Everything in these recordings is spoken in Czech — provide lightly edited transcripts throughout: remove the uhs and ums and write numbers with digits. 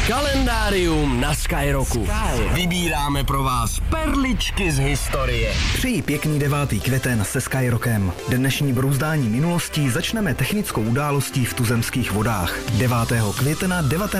Kalendárium na Skyrocku. Vybíráme pro vás perličky z historie. Přeji pěkný 9. květen se Skyrockem. Dnešní brouzdání minulostí začneme technickou událostí v tuzemských vodách. 9. května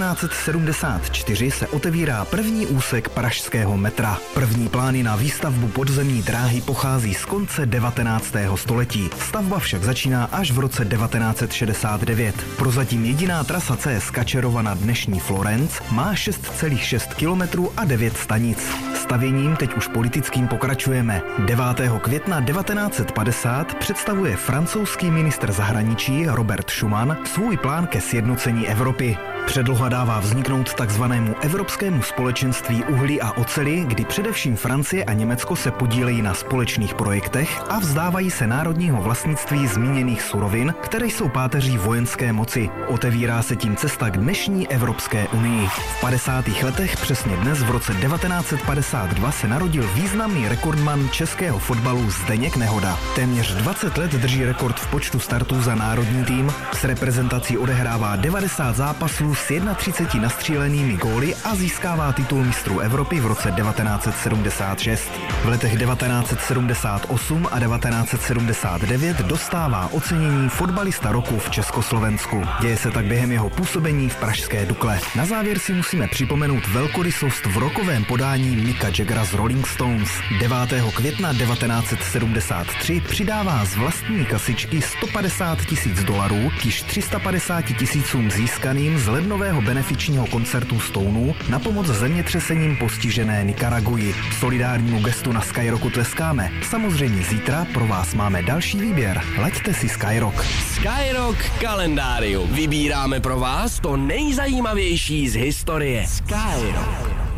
1974 se otevírá první úsek pražského metra. První plány na výstavbu podzemní dráhy pochází z konce 19. století. Stavba však začíná až v roce 1969. Prozatím jediná trasa CS Kačerova na dnešní Florence má 6,6 km a 9 stanic. Stavěním teď už politickým pokračujeme. 9. května 1950 představuje francouzský ministr zahraničí Robert Schuman svůj plán ke sjednocení Evropy. Předloha dává vzniknout takzvanému Evropskému společenství uhlí a oceli, kdy především Francie a Německo se podílejí na společných projektech a vzdávají se národního vlastnictví zmíněných surovin, které jsou páteří vojenské moci. Otevírá se tím cesta k dnešní Evropské unii. V 50. letech, přesně dnes v roce 1952, se narodil významný rekordman českého fotbalu Zdeněk Nehoda. Téměř 20 let drží rekord v počtu startů za národní tým, s reprezentací odehrává 90 zápasů s 31 nastřílenými góly a získává titul mistrů Evropy v roce 1976. V letech 1978 a 1979 dostává ocenění fotbalista roku v Československu. Děje se tak během jeho působení v pražské Dukle. Na závěr si musíme připomenout velkorysost v rockovém podání Micka Jaggera z Rolling Stones. 9. května 1973 přidává z vlastní kasičky $150,000 k již 350,000 získaným z lednového benefičního koncertu Stoneů na pomoc zemětřesením postižené Nikaraguji. Solidárnímu gestu na Skyrocku tleskáme. Samozřejmě zítra pro vás máme další výběr. Laďte si Skyrock. Skyrock kalendárium. Vybíráme pro vás to nejzajímavější z historie. Skyrock.